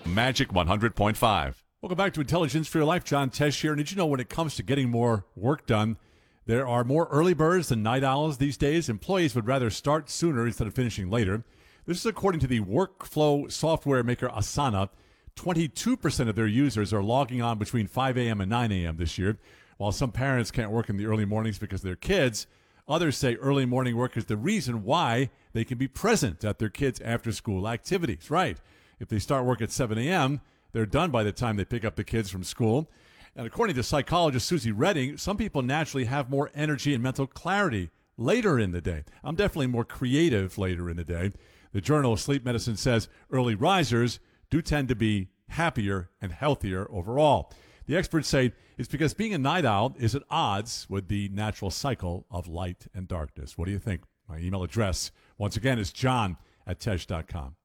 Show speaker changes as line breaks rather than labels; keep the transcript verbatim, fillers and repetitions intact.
Magic one hundred point five.
Welcome back to Intelligence for Your Life. John Tesh here. And did you know when it comes to getting more work done, there are more early birds than night owls these days? Employees would rather start sooner instead of finishing later. This is according to the workflow software maker Asana. twenty-two percent of their users are logging on between five a.m. and nine a.m. this year. While some parents can't work in the early mornings because of their kids, others say early morning work is the reason why they can be present at their kids' after-school activities. Right. If they start work at seven a.m., they're done by the time they pick up the kids from school. And according to psychologist Susie Redding, some people naturally have more energy and mental clarity later in the day. I'm definitely more creative later in the day. The Journal of Sleep Medicine says early risers do tend to be happier and healthier overall. The experts say it's because being a night owl is at odds with the natural cycle of light and darkness. What do you think? My email address, once again, is john at tesh dot com.